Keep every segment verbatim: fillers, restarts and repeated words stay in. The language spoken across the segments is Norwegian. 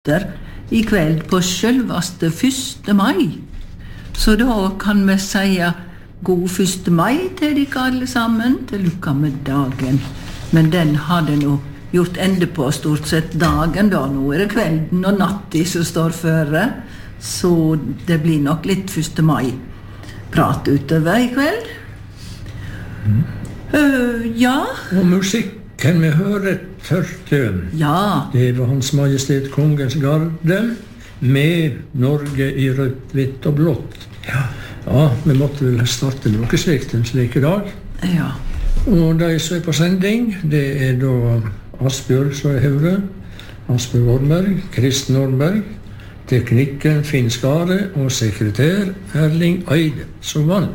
I kveld på sjølvaste første mai. Så da kan vi si god første mai til dere alle sammen, til lykka med dagen. Men den hadde nå gjort ende på stort sett dagen da. Nå er det kvelden og natten som står føre, så det blir nok litt første mai prat utover I kveld. Mm. Uh, ja. Og musikken vi hører først, ja. Det var Hans Majestet Kongens Garde med Norge I rødt, hvitt og blått. Ja, ja vi måtte vel starte noe slikt en slik dag. Ja. Og de som er på sending, det er da Asbjørg som er høyre, Asbjørg Ormberg, Kristen Ormberg, teknikken Finn Skare og sekretær Erling Eide som vann.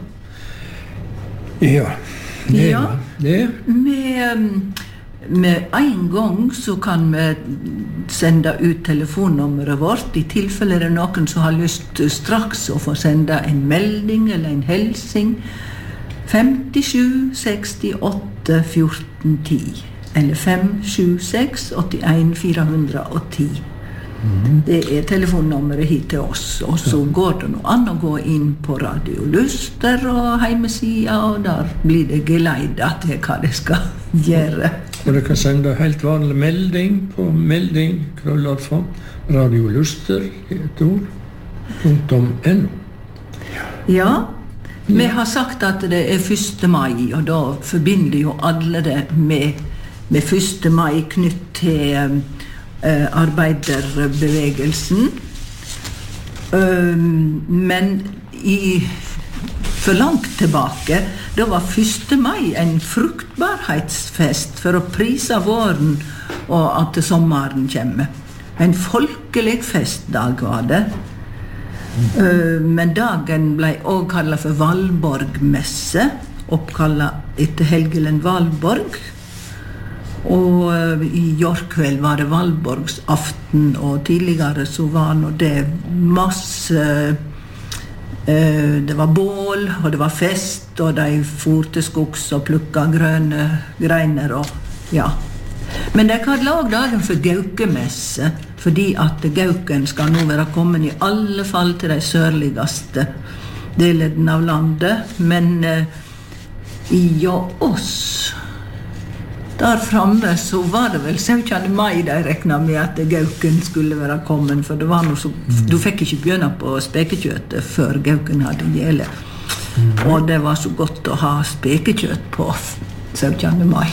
Ja, det ja. var det. Med, med en gang så kan vi sende ut telefonnummeret vårt I tilfelle det er noen som har lyst straks å få sende en melding eller en helsing. fem sju seks åtte fjorten ti eller fem sju seks åtte en fire ti. Mm. Det er telefonnummeret hit til oss, og så går det nå an å gå inn på Radio Luster og heimesida, og der blir det geleidet til hva det skal gjøre. Og du kan sende helt vanlig melding på melding krøllalfa Radio Luster et ord punktum no. Ja, vi har sagt at det er første mai, og da forbinder jo alle det med, med første mai knytt til Uh, arbeiderbevegelsen. Uh, men I for langt tilbake, da var første mai en fruktbarhetsfest for å prise våren og at sommeren kommer. En folkelig festdag var det. Uh, men dagen ble også kallet for Valborgmesse, oppkallet etter Helgelen Valborg. Og I Jorkveld var det Valborgsaften, og tidligere så var nå det masse, eh, det var bål, og det var fest, og de for til skogs og plukka grønne greiner, og ja. Men de kaller også dagen for Gaukemesse, fordi at Gauken skal nå være kommet I alle fall til de sørligste delene av landet, men eh, I oss der framme så var det vel syvende mai de reknet med at Gauken skulle være kommet, for det var noe så, mm. du fikk ikke begynne på spekekjøttet før Gauken hadde gjele. Mm. Og det var så godt å ha spekekjøtt på syvende mai.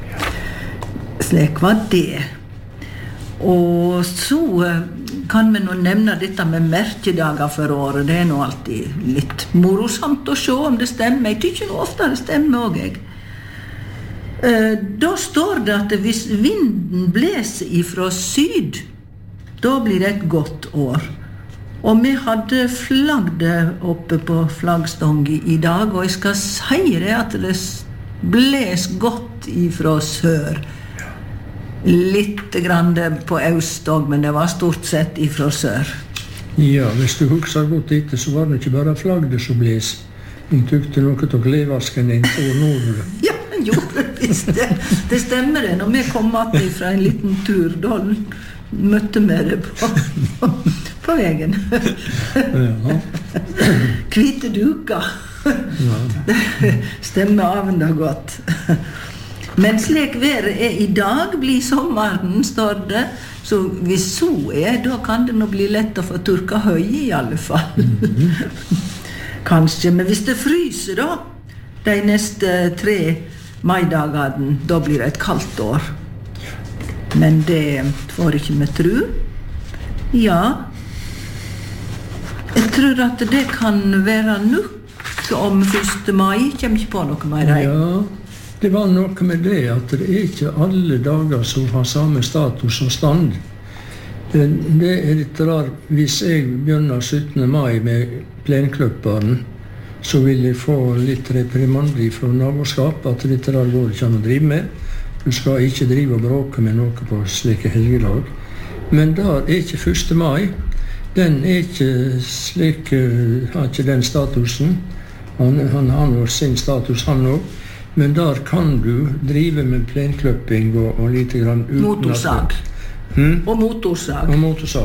Slik var det. Og så kan vi nå nevne dette med merkedager for året. Det er nå alltid litt morosamt å se om det stemmer. Jeg tykker nå ofte det stemmer også, jeg. Da står det at hvis vinden bleser ifra syd, da blir det et godt år. Og vi hadde flagget oppe på flaggstången I dag, og jeg skal si det at det bles godt ifra sør. Litt grann på øst også, men det var stort sett ifra sør. Ja, hvis du husker godt etter, så var det ikke bare flagget som bles. Jeg tykte noe til klevasken inn på nord. Ja, jo, det, det stemmer det. Når vi kom att fra en liten tur, da møtte vi det på, på, på veien. Ja. Hvite duker. Ja. Stemmer avenda godt. Men slik været er I dag, blir sommeren, står det. Så hvis så er, da kan det nå bli lett å få turka høy I alle fall. Mm-hmm. Kanskje, men hvis det fryser da, de neste tre maidagene, da blir det et kaldt år. Men det får ikke vi tro. Ja, jeg tror at det kan være nok om første mai. Jeg kommer ikke på noe mer. Ja, det var noe med det at det er ikke alle dager som har samme status og stand. Det er litt rar. Hvis jeg begynner syttende mai med plenklubberen, så vil jeg få litt reprimandi fra naboskap at dette der går ikke an å drive med. Du skal ikke drive og bråke med noe på slike helgedag. Men der er ikke første mai. Den er ikke slik, har ikke den statusen. Han, han har nå sin status, han også. Men der kan du drive med plenklubbing og, og lite grann uten motorsag. Hmm? Og motorsag. Og motorsag.